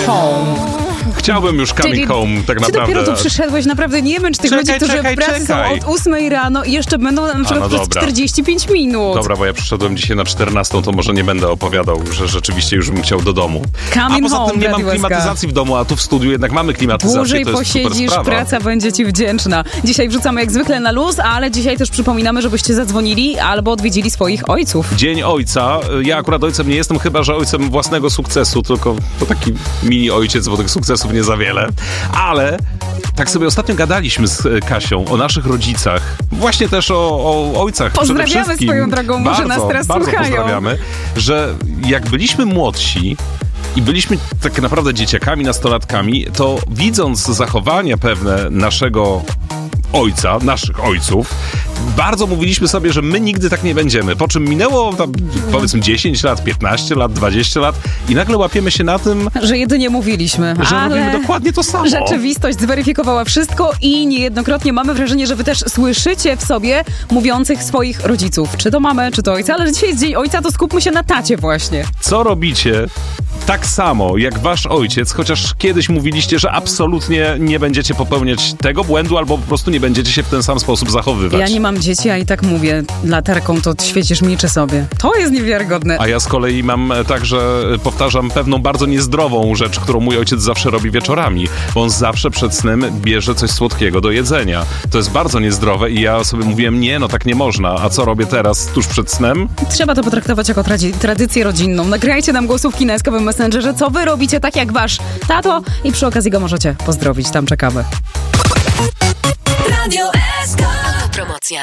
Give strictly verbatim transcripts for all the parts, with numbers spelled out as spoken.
home. Chciałbym już coming Czyli home, tak ty naprawdę. dopiero tu przyszedłeś, naprawdę nie męcz tych Czekaj, ludzi, którzy czekaj, w pracy czekaj. są od ósmej rano i jeszcze będą na przykład no przez dobra. czterdzieści pięć minut. Dobra, bo ja przyszedłem dzisiaj na czternastą, to może nie będę opowiadał, że rzeczywiście już bym chciał do domu. Coming a poza home, tym nie mam Radiówka. klimatyzacji w domu, a tu w studiu jednak mamy klimatyzację, Dłużej to jest super posiedzisz, sprawa. praca będzie ci wdzięczna. Dzisiaj wrzucamy jak zwykle na luz, ale dzisiaj też przypominamy, żebyście zadzwonili albo odwiedzili swoich ojców. Dzień ojca. Ja akurat ojcem nie jestem, chyba że ojcem własnego sukcesu, tylko to taki mini ojciec, bo tych sukcesów nie za wiele. Ale tak sobie ostatnio gadaliśmy z Kasią o naszych rodzicach, właśnie też o, o ojcach. Pozdrawiamy przede wszystkim. swoją drogą, może bardzo, nas teraz bardzo słuchają. pozdrawiamy, że jak byliśmy młodsi i byliśmy tak naprawdę dzieciakami, nastolatkami, to widząc zachowania pewne naszego ojca, naszych ojców, bardzo mówiliśmy sobie, że my nigdy tak nie będziemy. Po czym minęło tam, powiedzmy dziesięć lat, piętnaście lat, dwadzieścia lat i nagle łapiemy się na tym, Że jedynie mówiliśmy, że ale robimy dokładnie to samo. rzeczywistość zweryfikowała wszystko i niejednokrotnie mamy wrażenie, że wy też słyszycie w sobie mówiących swoich rodziców. Czy to mamy, czy to ojca, ale że dzisiaj jest dzień ojca, to skupmy się na tacie właśnie. Co robicie tak samo jak wasz ojciec, chociaż kiedyś mówiliście, że absolutnie nie będziecie popełniać tego błędu albo po prostu nie będziecie się w ten sam sposób zachowywać. Ja nie mam dzieci, a i tak mówię latarką, to świecisz mi czy sobie. To jest niewiarygodne. A ja z kolei mam tak, że powtarzam pewną bardzo niezdrową rzecz, którą mój ojciec zawsze robi wieczorami, bo on zawsze przed snem bierze coś słodkiego do jedzenia. To jest bardzo niezdrowe i ja sobie mówiłem, nie, no tak nie można. A co robię teraz tuż przed snem? Trzeba to potraktować jako tradic- tradycję rodzinną. Nagrajcie nam głosówki na eskowym Messengerze, co wy robicie tak jak wasz tato i przy okazji go możecie pozdrowić, tam czekamy. Radio S K. Promocja.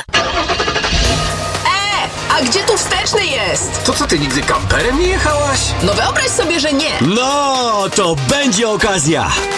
E, a gdzie tu wsteczny jest? To co, ty nigdy kamperem nie jechałaś? No wyobraź sobie, że nie. No, to będzie okazja.